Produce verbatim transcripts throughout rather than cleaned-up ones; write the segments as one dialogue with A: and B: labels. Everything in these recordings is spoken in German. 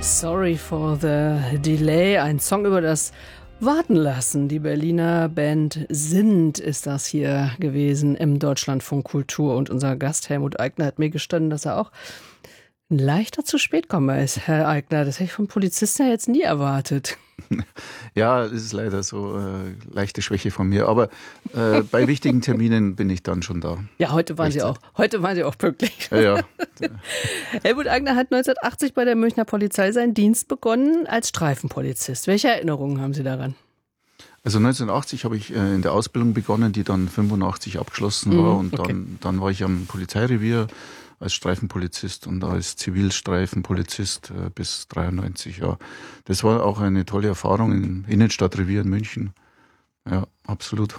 A: Sorry for the Delay, ein Song über das Warten lassen. Die Berliner Band Sind ist das hier gewesen im Deutschlandfunk Kultur. Und unser Gast Helmut Aigner hat mir gestanden, dass er auch ein leichter zu spät Kommer ist, Herr Aigner. Das hätte ich vom Polizisten ja jetzt nie erwartet.
B: Ja, das ist leider so äh, leichte Schwäche von mir. Aber äh, bei wichtigen Terminen bin ich dann schon da.
A: Ja, heute waren Sie auch. Heute waren Sie auch pünktlich.
B: Ja, ja.
A: Helmut Aigner hat neunzehnhundertachtzig bei der Münchner Polizei seinen Dienst begonnen als Streifenpolizist. Welche Erinnerungen haben Sie daran?
B: Also neunzehnhundertachtzig habe ich äh, in der Ausbildung begonnen, die dann fünfundachtzig abgeschlossen war. Und
A: okay.
B: dann, dann war ich am Polizeirevier als Streifenpolizist und als Zivilstreifenpolizist äh, bis dreiundneunzig. Ja. Das war auch eine tolle Erfahrung im Innenstadtrevier in München. Ja, absolut.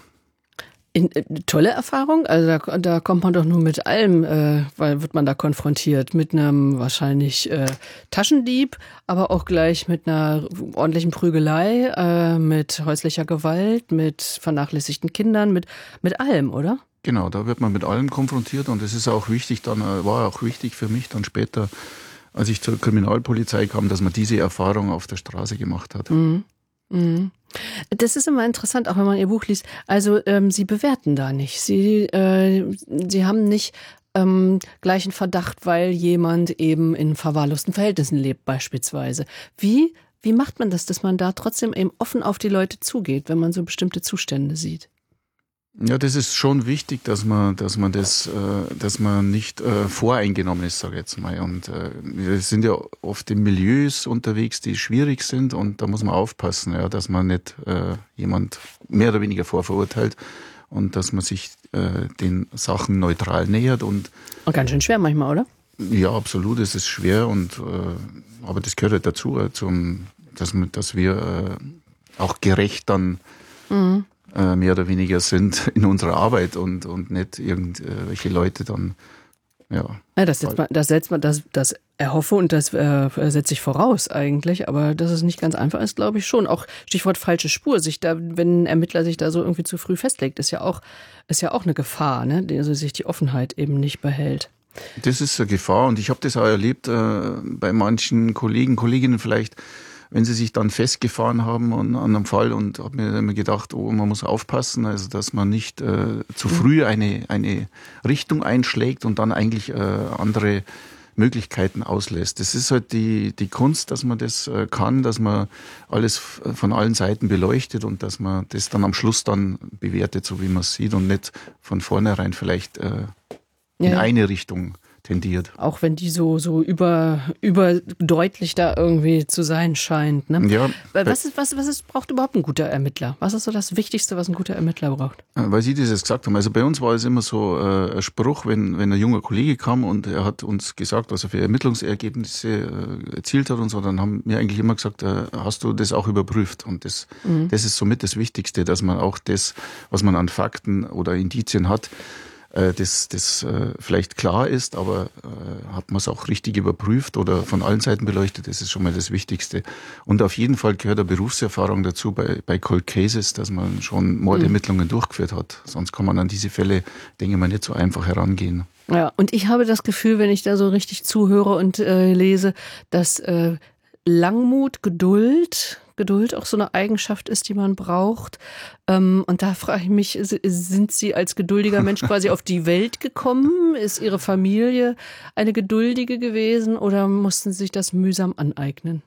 A: In, äh, tolle Erfahrung? Also da, da kommt man doch nur mit allem, äh, weil wird man da konfrontiert mit einem wahrscheinlich äh, Taschendieb, aber auch gleich mit einer ordentlichen Prügelei, äh, mit häuslicher Gewalt, mit vernachlässigten Kindern, mit, mit allem, oder?
B: Genau, da wird man mit allem konfrontiert und es ist auch wichtig, dann war auch wichtig für mich dann später, als ich zur Kriminalpolizei kam, dass man diese Erfahrung auf der Straße gemacht hat.
A: Mhm. Mhm. Das ist immer interessant, auch wenn man Ihr Buch liest. Also ähm, Sie bewerten da nicht. Sie, äh, Sie haben nicht ähm, gleich einen Verdacht, weil jemand eben in verwahrlosten Verhältnissen lebt beispielsweise. Wie, wie macht man das, dass man da trotzdem eben offen auf die Leute zugeht, wenn man so bestimmte Zustände sieht?
B: Ja, das ist schon wichtig, dass man, dass man das, äh, dass man nicht äh, voreingenommen ist, sage ich jetzt mal. Und äh, wir sind ja oft in Milieus unterwegs, die schwierig sind, und da muss man aufpassen, ja, dass man nicht äh, jemand mehr oder weniger vorverurteilt und dass man sich äh, den Sachen neutral nähert. Und,
A: und ganz schön schwer manchmal, oder?
B: Ja, absolut, es ist schwer, und äh, aber das gehört halt dazu, äh, zum, dass, man, dass wir äh, auch gerecht dann mhm. mehr oder weniger sind in unserer Arbeit und, und nicht irgendwelche Leute dann, ja.
A: ja das, setzt man, das setzt man, das, das erhoffe und das äh, setze ich voraus eigentlich, aber dass es nicht ganz einfach ist, glaube ich schon. Auch Stichwort falsche Spur, sich da, wenn ein Ermittler sich da so irgendwie zu früh festlegt, ist ja auch, ist ja auch eine Gefahr, ne? Also sich die Offenheit eben nicht behält.
B: Das ist eine Gefahr, und ich habe das auch erlebt äh, bei manchen Kollegen, Kolleginnen vielleicht, wenn sie sich dann festgefahren haben an, an einem Fall, und habe mir immer gedacht, oh, man muss aufpassen, also dass man nicht äh, zu früh eine, eine Richtung einschlägt und dann eigentlich äh, andere Möglichkeiten auslässt. Das ist halt die, die Kunst, dass man das äh, kann, dass man alles von allen Seiten beleuchtet und dass man das dann am Schluss dann bewertet, so wie man es sieht, und nicht von vornherein vielleicht äh, in
A: ja.
B: eine Richtung tendiert.
A: Auch wenn die so, so über, überdeutlich da irgendwie zu sein scheint. Ne?
B: Ja,
A: was ist, was, was ist, braucht überhaupt ein guter Ermittler? Was ist so das Wichtigste, was ein guter Ermittler braucht?
B: Weil Sie das jetzt gesagt haben. Also bei uns war es immer so äh, ein Spruch, wenn, wenn ein junger Kollege kam und er hat uns gesagt, was er für Ermittlungsergebnisse äh, erzielt hat und so, dann haben wir eigentlich immer gesagt, äh, hast du das auch überprüft? Und das, mhm. das ist somit das Wichtigste, dass man auch das, was man an Fakten oder Indizien hat, das, das äh, vielleicht klar ist, aber äh, hat man es auch richtig überprüft oder von allen Seiten beleuchtet, das ist schon mal das Wichtigste. Und auf jeden Fall gehört eine Berufserfahrung dazu bei, bei Cold Cases, dass man schon Mordermittlungen mhm. durchgeführt hat. Sonst kann man an diese Fälle, denke ich mal, nicht so einfach herangehen.
A: Ja, und ich habe das Gefühl, wenn ich da so richtig zuhöre und äh, lese, dass äh, Langmut, Geduld, Geduld auch so eine Eigenschaft ist, die man braucht. Ähm, und da frage ich mich, sind Sie als geduldiger Mensch quasi auf die Welt gekommen? Ist Ihre Familie eine geduldige gewesen oder mussten Sie sich das mühsam aneignen?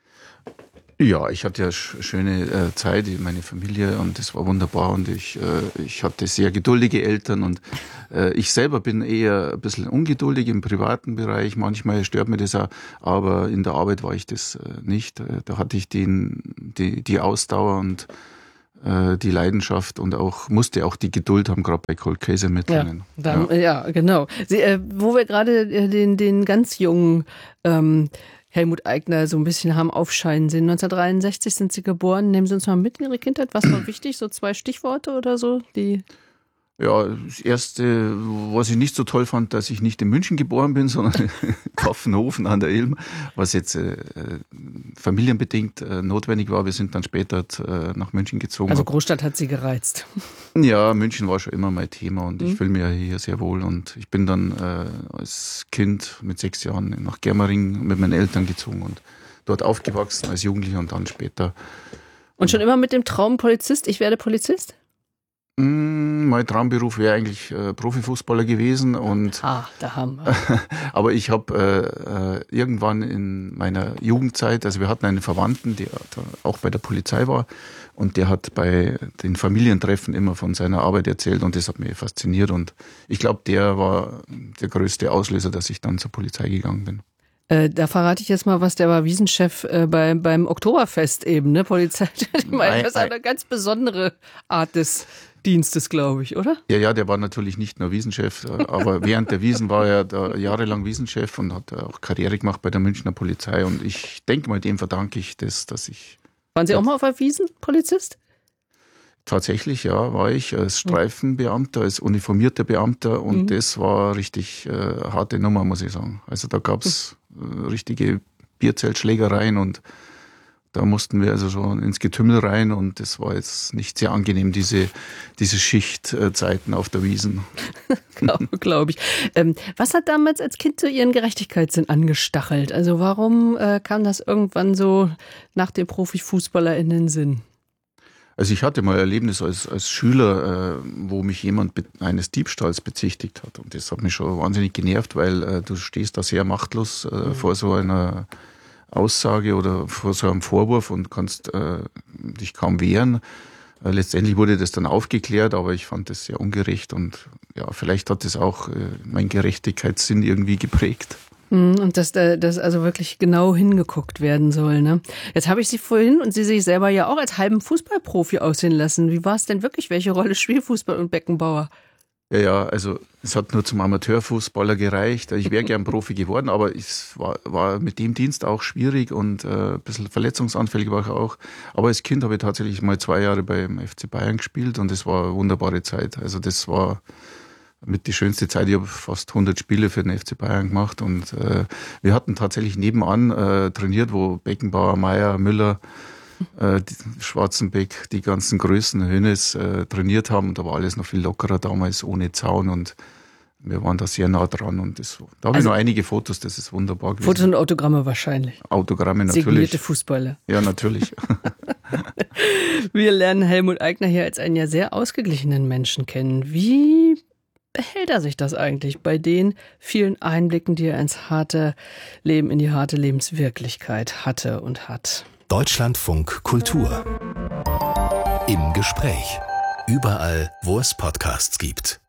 B: Ja, ich hatte ja schöne äh, Zeit, meine Familie, und das war wunderbar, und ich, äh, ich hatte sehr geduldige Eltern, und äh, ich selber bin eher ein bisschen ungeduldig im privaten Bereich, manchmal stört mir das auch, aber in der Arbeit war ich das äh, nicht. Da hatte ich den, die, die Ausdauer und äh, die Leidenschaft und auch musste auch die Geduld haben, gerade bei Cold Case Ermittlungen.
A: Ja, dann, ja. ja, genau. Sie, äh, wo wir gerade äh, den, den ganz jungen ähm, Helmut Aigner so ein bisschen haben aufscheinen sehen. neunzehnhundertdreiundsechzig sind Sie geboren. Nehmen Sie uns mal mit in Ihre Kindheit. Was war wichtig? So zwei Stichworte oder so? Die
B: Ja, das Erste, was ich nicht so toll fand, dass ich nicht in München geboren bin, sondern in Pfaffenhofen an der Ilm, was jetzt äh, familienbedingt äh, notwendig war. Wir sind dann später äh, nach München gezogen.
A: Also Großstadt hat Sie gereizt.
B: Ja, München war schon immer mein Thema, und
A: mhm.
B: ich fühle mich ja hier sehr wohl. Und ich bin dann äh, als Kind mit sechs Jahren nach Germering mit meinen Eltern gezogen, und dort aufgewachsen als Jugendlicher und dann später.
A: Und schon immer mit dem Traum Polizist, ich werde Polizist?
B: Mein Traumberuf wäre eigentlich äh, Profifußballer gewesen. Und
A: ah, da haben wir.
B: Aber ich habe äh, irgendwann in meiner Jugendzeit, also wir hatten einen Verwandten, der auch bei der Polizei war und der hat bei den Familientreffen immer von seiner Arbeit erzählt und das hat mich fasziniert und ich glaube, der war der größte Auslöser, dass ich dann zur Polizei gegangen bin.
A: Äh, da verrate ich jetzt mal was, der war Wiesenchef äh, bei, beim Oktoberfest eben, ne, Polizei. Ich meine, das ist eine ganz besondere Art des Dienstes, glaube ich, oder?
B: Ja, ja, der war natürlich nicht nur Wiesenchef, aber während der Wiesen war er da jahrelang Wiesenchef und hat auch Karriere gemacht bei der Münchner Polizei und ich denke mal, dem verdanke ich das, dass ich...
A: Waren Sie auch mal auf der Wiesen, Polizist?
B: Tatsächlich, ja, war ich als Streifenbeamter, als uniformierter Beamter und mhm. das war richtig äh, harte Nummer, muss ich sagen. Also da gab es äh, richtige Bierzeltschlägereien und da mussten wir also schon ins Getümmel rein und das war jetzt nicht sehr angenehm, diese, diese Schichtzeiten auf der Wiesn.
A: Glaube glaub ich. Ähm, was hat damals als Kind so Ihren Gerechtigkeitssinn angestachelt? Also warum äh, kam das irgendwann so nach dem Profifußballer in den Sinn?
B: Also ich hatte mal ein Erlebnis als, als Schüler, äh, wo mich jemand be- eines Diebstahls bezichtigt hat und das hat mich schon wahnsinnig genervt, weil äh, du stehst da sehr machtlos äh, mhm. vor so einer Aussage oder vor so einem Vorwurf und kannst äh, dich kaum wehren. Äh, letztendlich wurde das dann aufgeklärt, aber ich fand das sehr ungerecht und ja, vielleicht hat das auch äh, meinen Gerechtigkeitssinn irgendwie geprägt.
A: Und dass da dass also wirklich genau hingeguckt werden soll, ne? Jetzt habe ich Sie vorhin und Sie sich selber ja auch als halben Fußballprofi aussehen lassen. Wie war es denn wirklich? Welche Rolle spielt Fußball und Beckenbauer?
B: Ja, ja, also es hat nur zum Amateurfußballer gereicht. Ich wäre gern Profi geworden, aber es war, war mit dem Dienst auch schwierig und äh, ein bisschen verletzungsanfällig war ich auch. Aber als Kind habe ich tatsächlich mal zwei Jahre beim F C Bayern gespielt und das war eine wunderbare Zeit. Also das war mit die schönste Zeit. Ich habe fast hundert Spiele für den F C Bayern gemacht und äh, wir hatten tatsächlich nebenan äh, trainiert, wo Beckenbauer, Meier, Müller, äh, die, Schwarzenbeck, die ganzen Größen, Hönes äh, trainiert haben. Und da war alles noch viel lockerer damals, ohne Zaun und wir waren da sehr nah dran. Und das, da habe also, ich noch einige Fotos, das ist wunderbar gewesen.
A: Fotos und Autogramme wahrscheinlich.
B: Autogramme natürlich.
A: Signierte Fußballer.
B: Ja, natürlich.
A: Wir lernen Helmut Aigner hier als einen ja sehr ausgeglichenen Menschen kennen. Wie behält er sich das eigentlich bei den vielen Einblicken, die er ins harte Leben, in die harte Lebenswirklichkeit hatte und hat?
C: Deutschlandfunk Kultur. Im Gespräch. Überall, wo es Podcasts gibt.